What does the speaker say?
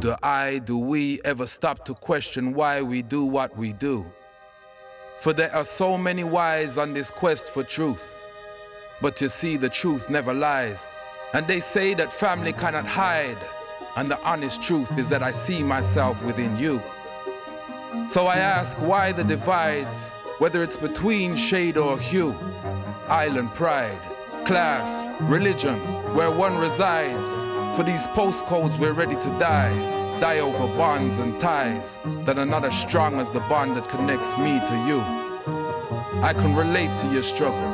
Do we ever stop to question why we do what we do? For there are so many whys on this quest for truth. But you see, the truth never lies. And they say that family cannot hide. And the honest truth is that I see myself within you. So I ask why the divides, whether it's between shade or hue, island pride, class, religion, where one resides. For these postcodes we're ready to die over bonds and ties that are not as strong as the bond that connects me to you. I can relate to your struggle,